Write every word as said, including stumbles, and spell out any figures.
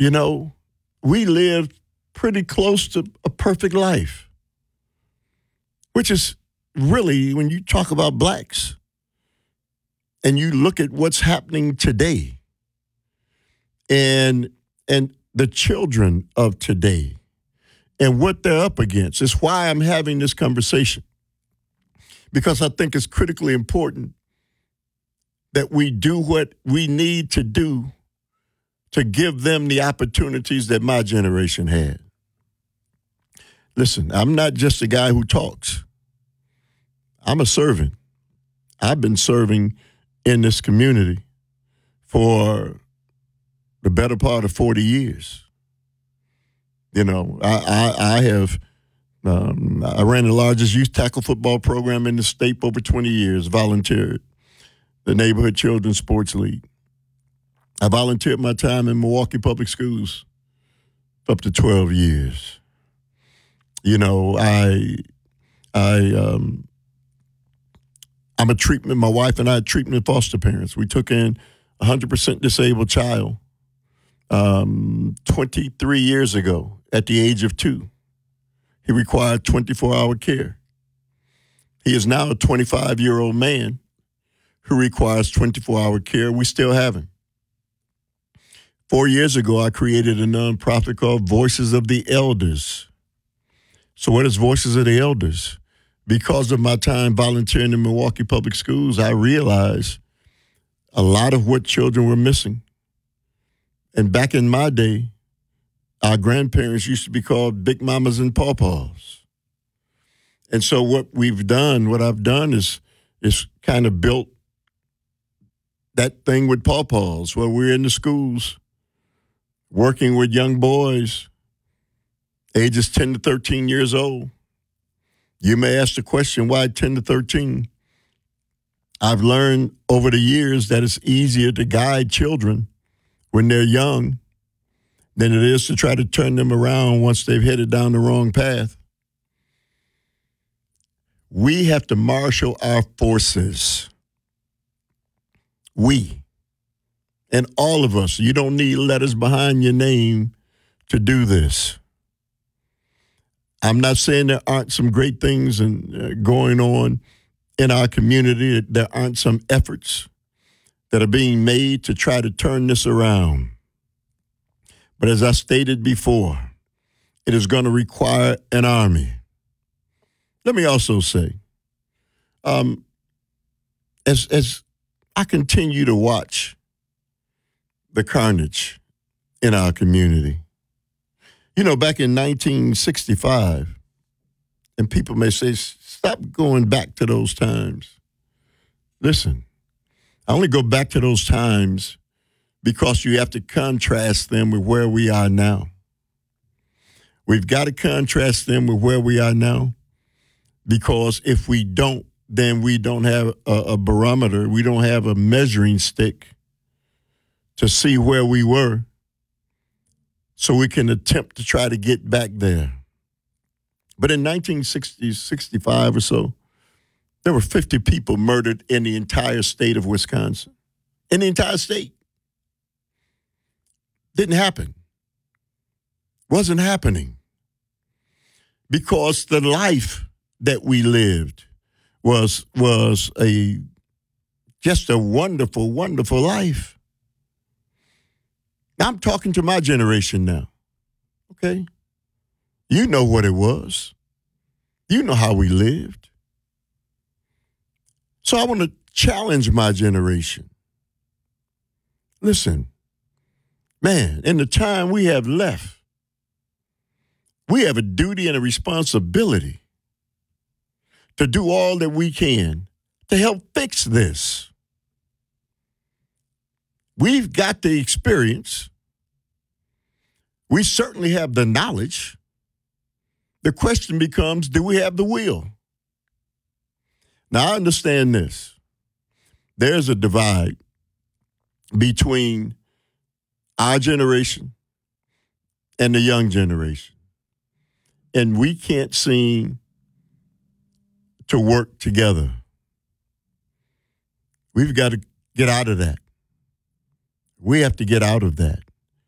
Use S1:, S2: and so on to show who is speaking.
S1: you know, we lived pretty close to a perfect life, which is really, when you talk about blacks and you look at what's happening today and and the children of today and what they're up against, is why I'm having this conversation. Because I think it's critically important that we do what we need to do to give them the opportunities that my generation had. Listen, I'm not just a guy who talks. I'm a servant. I've been serving in this community for the better part of forty years. You know, I, I, I have, um, I ran the largest youth tackle football program in the state for over twenty years, volunteered, the Neighborhood Children's Sports League. I volunteered my time in Milwaukee Public Schools for up to twelve years. You know, I, I, um, I'm a treatment, my wife and I are treatment foster parents. We took in a one hundred percent disabled child um, twenty-three years ago at the age of two. He required twenty-four hour care. He is now a twenty-five-year-old man who requires twenty-four hour care. We still have him. Four years ago, I created a nonprofit called Voices of the Elders. So what is Voices of the Elders? Because of my time volunteering in Milwaukee Public Schools, I realized a lot of what children were missing. And back in my day, our grandparents used to be called big mamas and pawpaws. And so what we've done, what I've done is, is kind of built that thing with pawpaws, where we're in the schools working with young boys, ages ten to thirteen years old. You may ask the question, why ten to thirteen? I've learned over the years that it's easier to guide children when they're young than it is to try to turn them around once they've headed down the wrong path. We have to marshal our forces. We. And all of us. You don't need letters behind your name to do this. I'm not saying there aren't some great things and uh, going on in our community. There aren't some efforts that are being made to try to turn this around. But as I stated before, it is going to require an army. Let me also say, um, as as I continue to watch the carnage in our community, you know, back in nineteen sixty-five, and people may say, stop going back to those times. Listen, I only go back to those times because you have to contrast them with where we are now. We've got to contrast them with where we are now, because if we don't, then we don't have a, a barometer. We don't have a measuring stick to see where we were, so we can attempt to try to get back there. But in nineteen sixty, sixty-five or so, there were fifty people murdered in the entire state of Wisconsin. In the entire state. Didn't happen. Wasn't happening. Because the life that we lived was, was a just a wonderful, wonderful life. I'm talking to my generation now, okay? You know what it was. You know how we lived. So I want to challenge my generation. Listen, man, in the time we have left, we have a duty and a responsibility to do all that we can to help fix this. We've got the experience. We certainly have the knowledge. The question becomes, do we have the will? Now, I understand this. There's a divide between our generation and the young generation. And we can't seem to work together. We've got to get out of that. We have to get out of that.